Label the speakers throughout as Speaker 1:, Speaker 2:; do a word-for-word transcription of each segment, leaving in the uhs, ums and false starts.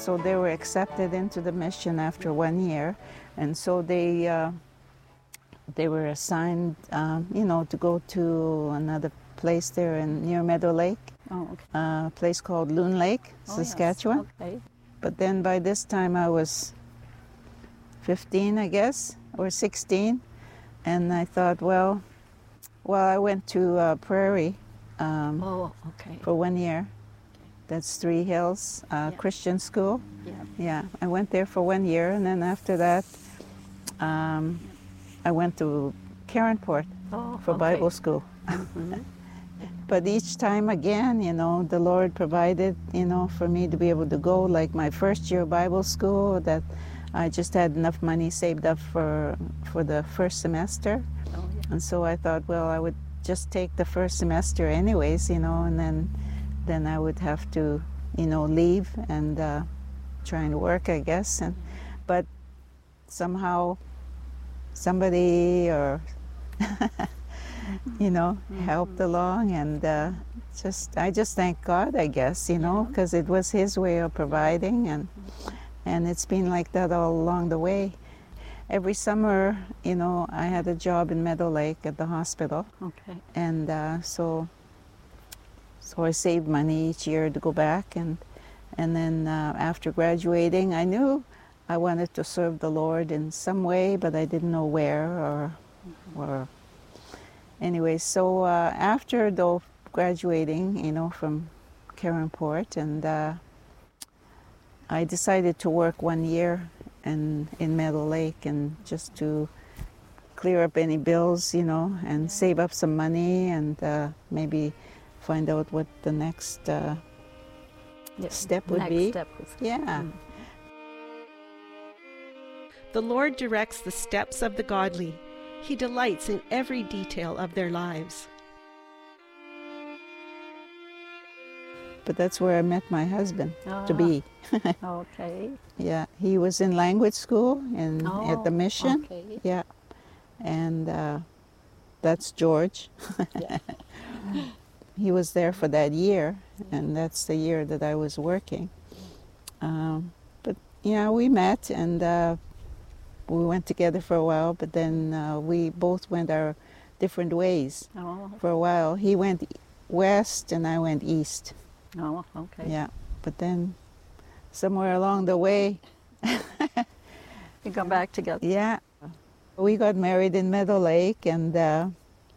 Speaker 1: so they were accepted into the mission after one year, and so they uh, they were assigned, um, you know, to go to another place there in near Meadow Lake,
Speaker 2: Oh, okay.
Speaker 1: a place called Loon Lake,
Speaker 2: Oh, yes.
Speaker 1: Saskatchewan.
Speaker 2: Okay.
Speaker 1: But then by this time I was fifteen, I guess, or sixteen, and I thought, well, well, I went to uh, Prairie um,
Speaker 2: Oh, okay.
Speaker 1: for one year. That's Three Hills uh,
Speaker 2: Yeah.
Speaker 1: Christian School.
Speaker 2: Yeah.
Speaker 1: Yeah, I went there for one year, and then after that, um, I went to Caronport
Speaker 2: Oh,
Speaker 1: for
Speaker 2: okay.
Speaker 1: Bible school.
Speaker 2: Mhm.
Speaker 1: But each time again, you know, the Lord provided, you know, for me to be able to go. Like my first year of Bible school, that I just had enough money saved up for for the first semester,
Speaker 2: Oh, yeah.
Speaker 1: and so I thought, well, I would just take the first semester anyways, you know, and then then I would have to, you know, leave and uh, try and work, I guess. And but somehow somebody or you know helped along, and uh, just I just thank God, I guess, you know, because it was His way of providing, and and it's been like that all along the way. Every summer, you know, I had a job in Meadow Lake at the hospital,
Speaker 2: Okay.
Speaker 1: and uh, so so I saved money each year to go back, and and then uh, after graduating, I knew I wanted to serve the Lord in some way, but I didn't know where or or anyway. So uh, after though graduating, you know, from Caronport, and uh, I decided to work one year in in Meadow Lake, and just to clear up any bills, you know, and save up some money, and uh, maybe find out what the next uh,
Speaker 2: Yeah.
Speaker 1: step would
Speaker 2: Next
Speaker 1: be.
Speaker 2: step was.
Speaker 1: Yeah.
Speaker 2: Mm.
Speaker 3: The Lord directs the steps of the godly. He delights in every detail of their lives.
Speaker 1: But that's where I met my husband to
Speaker 2: Ah.
Speaker 1: be.
Speaker 2: Okay.
Speaker 1: Yeah, he was in language school in at the
Speaker 2: Oh,
Speaker 1: mission.
Speaker 2: okay.
Speaker 1: Yeah, and uh, that's George.
Speaker 2: Yeah.
Speaker 1: He was there for that year, and that's the year that I was working. Um, but yeah, we met, and uh, we went together for a while. But then uh, we both went our different ways
Speaker 2: Oh,
Speaker 1: for a while. He went west, and I went east.
Speaker 2: oh, okay.
Speaker 1: Yeah, but then somewhere along the way,
Speaker 2: You come back together.
Speaker 1: yeah, we got married in Meadow Lake, and uh,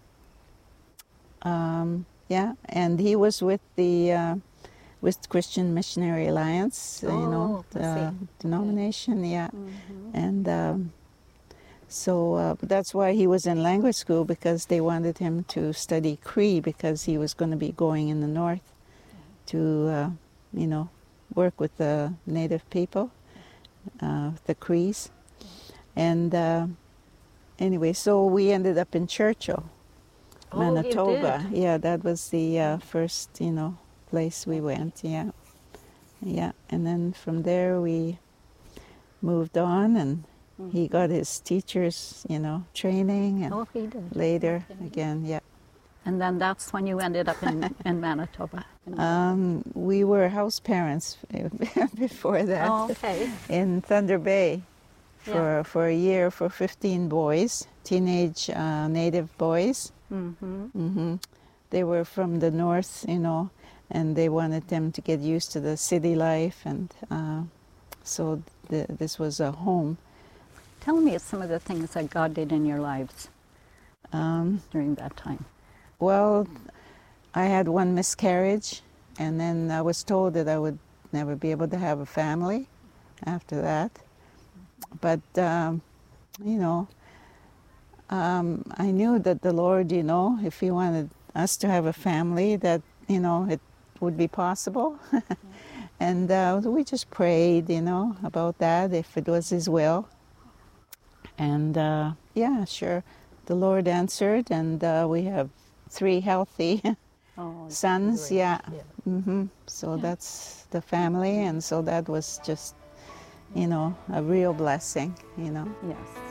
Speaker 1: um, yeah, and he was with the uh, with Christian Missionary Alliance, uh, you know,
Speaker 2: Oh, I
Speaker 1: the
Speaker 2: see.
Speaker 1: denomination, yeah,
Speaker 2: Mhm.
Speaker 1: and um, so uh, that's why he was in language school, because they wanted him to study Cree, because he was going to be going in the north to, uh, you know, work with the native people, uh, the Crees. And uh, anyway, so we ended up in Churchill,
Speaker 2: Oh, you
Speaker 1: Manitoba.
Speaker 2: did?
Speaker 1: Yeah, that was the uh, first, you know, place we went. Yeah, yeah. And then from there we moved on, and he got his teachers, you know, training, and
Speaker 2: Oh, he did.
Speaker 1: later
Speaker 2: Okay.
Speaker 1: again, yeah.
Speaker 2: And then that's when you ended up in, in Manitoba.
Speaker 1: Um, we were house parents before that.
Speaker 2: Oh, okay.
Speaker 1: In Thunder Bay for
Speaker 2: Yeah.
Speaker 1: for a year for fifteen boys, teenage uh, native boys.
Speaker 2: Mm-hmm.
Speaker 1: hmm They were from the north, you know, and they wanted them to get used to the city life, and uh, so the, this was a home.
Speaker 2: Tell me some of the things that God did in your lives
Speaker 1: Um,
Speaker 2: during that time.
Speaker 1: well, I had one miscarriage, and then I was told that I would never be able to have a family after that. But, um, you know, um, I knew that the Lord, you know, if He wanted us to have a family, that, you know, it would be possible. And uh, we just prayed, you know, about that, if it was His will. And, uh, yeah, sure, the Lord answered, and uh, we have three healthy
Speaker 2: Oh,
Speaker 1: sons,
Speaker 2: great.
Speaker 1: yeah.
Speaker 2: Yeah.
Speaker 1: hmm So
Speaker 2: Yeah.
Speaker 1: that's the family, and so that was just, you know, a real blessing, you know.
Speaker 2: Yes.